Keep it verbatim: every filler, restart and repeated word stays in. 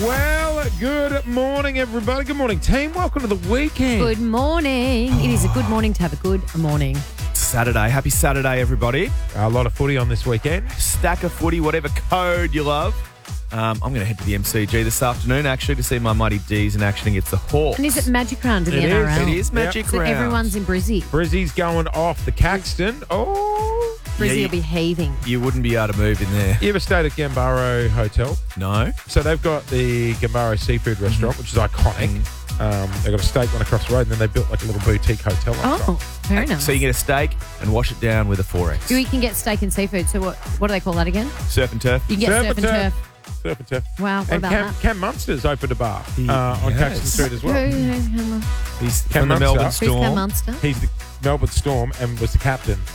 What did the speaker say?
Well, good morning, everybody. Good morning, team. Welcome to the weekend. Good morning. It is a good morning to have a good morning. Saturday. Happy Saturday, everybody. A lot of footy on this weekend. Stack of footy, whatever code you love. Um, I'm going to head to the M C G this afternoon, actually, to see my Mighty D's in action against the Hawks. And is it Magic Round in It the is. N R L? It is Magic So Round. everyone's in Brizzy. Brizzy's going off the Caxton. Oh. Brizzy Yeah, you- will be heaving. You wouldn't be able to move in there. You ever stayed at Gambaro Hotel? No. So they've got the Gambaro Seafood Restaurant, which is iconic. Um, they've got a steak one across the road, and then they built like a little boutique hotel on top. Oh, very nice. So you get a steak and wash it down with a four X. You can get steak and seafood. So what what do they call that again? Surf and turf. You can get surf, and turf. Surf and turf. Wow, what And about Cam, that? Cam Munster's opened a bar uh, on Yes. Caxton Street as well. Who- who- who- He's Cam from the Munster. Melbourne Who's Who's Cam Storm. Munster? He's the Melbourne Storm and was the captain